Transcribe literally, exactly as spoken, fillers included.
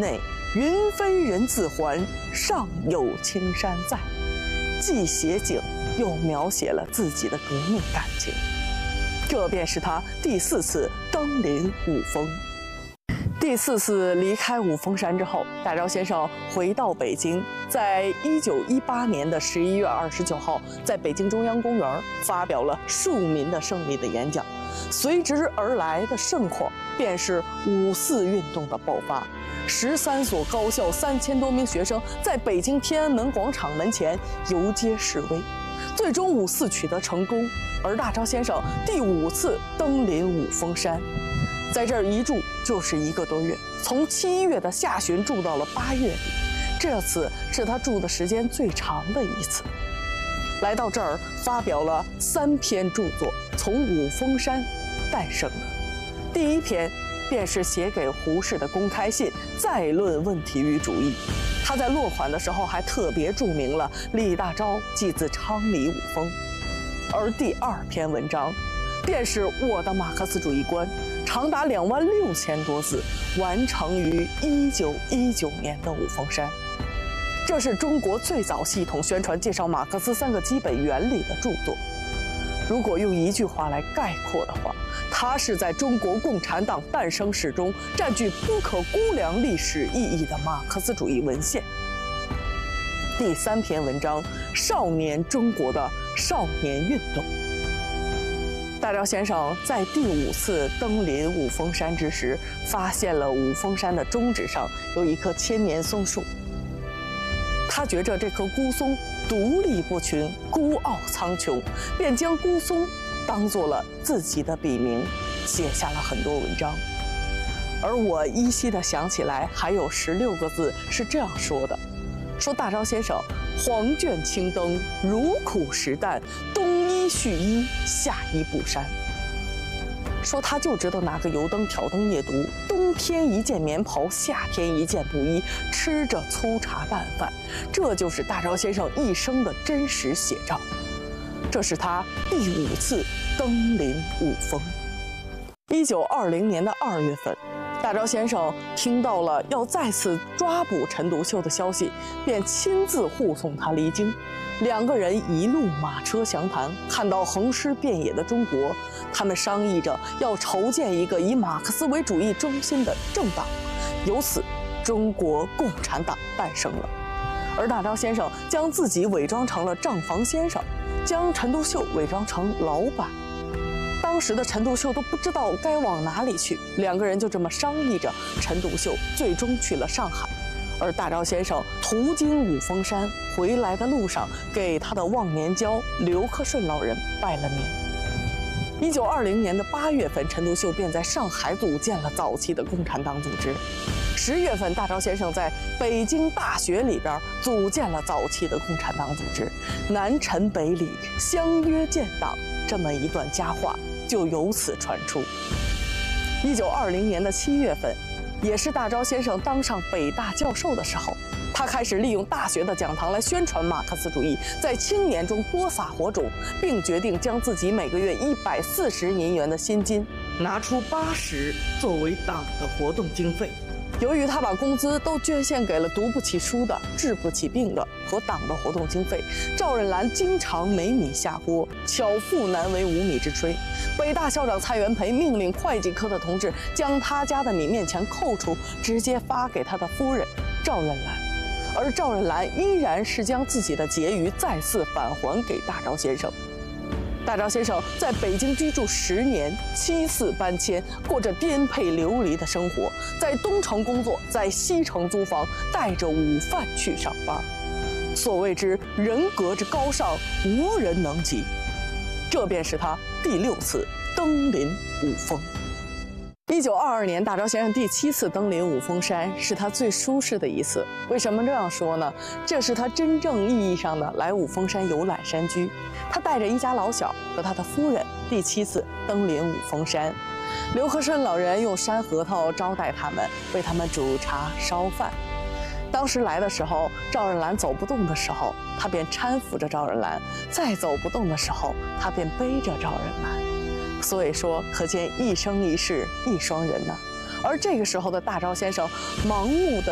内，云飞人自还，上有青山在。既写景，又描写了自己的革命感情。这便是他第四次登临五峰。第四次离开五峰山之后，大钊先生回到北京，在一九一八年的十一月二十九号，在北京中央公园发表了庶民的胜利的演讲。随之而来的盛况，便是五四运动的爆发。十三所高校三千多名学生在北京天安门广场门前游街示威，最终五四取得成功。而大钊先生第五次登临五峰山，在这儿一住就是一个多月，从七月的下旬住到了八月底，这次是他住的时间最长的一次。来到这儿，发表了三篇著作，从五峰山诞生的。第一篇便是写给胡适的公开信，再论问题与主义。他在落款的时候还特别注明了李大钊即自昌黎五峰。而第二篇文章，便是我的马克思主义观，长达两万六千多字，完成于一九一九年的五峰山。这是中国最早系统宣传介绍马克思三个基本原理的著作。如果用一句话来概括的话，它是在中国共产党诞生史中占据不可估量历史意义的马克思主义文献。第三篇文章，少年中国的少年运动。大钊先生在第五次登临五峰山之时，发现了五峰山的中指上有一棵千年松树。他觉着这棵孤松独立不群，孤傲苍穹，便将孤松当做了自己的笔名，写下了很多文章。而我依稀地想起来，还有十六个字是这样说的：说大钊先生黄卷青灯，如苦实淡，东依续依，夏依不删。说他就知道拿个油灯挑灯夜读，冬天一件棉袍，夏天一件布衣，吃着粗茶淡饭，这就是大钊先生一生的真实写照。这是他第五次登临五峰。一九二零年的二月份，大钊先生听到了要再次抓捕陈独秀的消息，便亲自护送他离京。两个人一路马车详谈，看到横尸遍野的中国，他们商议着要筹建一个以马克思为主义中心的政党，由此中国共产党诞生了。而大钊先生将自己伪装成了账房先生，将陈独秀伪装成老板。当时的陈独秀都不知道该往哪里去，两个人就这么商议着，陈独秀最终去了上海。而大钊先生途经五峰山，回来的路上给他的忘年交刘克顺老人拜了年。一九二零年的八月份，陈独秀便在上海组建了早期的共产党组织。十月份，大钊先生在北京大学里边组建了早期的共产党组织，南陈北李，相约建党，这么一段佳话就由此传出。一九二零年的七月份，也是大钊先生当上北大教授的时候，他开始利用大学的讲堂来宣传马克思主义，在青年中多撒火种，并决定将自己每个月一百四十银元的薪金拿出八十作为党的活动经费。由于他把工资都捐献给了读不起书的、治不起病的和党的活动经费，赵任兰经常没米下锅，巧妇难为无米之炊。北大校长蔡元培命令会计科的同志将他家的米面钱扣除，直接发给他的夫人赵任兰。而赵任兰依然是将自己的结余再次返还给大钊先生。大钊先生在北京居住十年，七次搬迁，过着颠沛流离的生活，在东城工作，在西城租房，带着午饭去上班。所谓之人格之高尚，无人能及。这便是他第六次登临五峰。一九二二年，大钊先生第七次登临五峰山，是他最舒适的一次。为什么这样说呢？这是他真正意义上的来五峰山游览山居。他带着一家老小和他的夫人第七次登临五峰山。刘克顺老人用山核桃招待他们，为他们煮茶烧饭。当时来的时候，赵任兰走不动的时候，他便搀扶着赵任兰；再走不动的时候，他便背着赵任兰。所以说，可见一生一世一双人呢。而这个时候的大钊先生，盲目的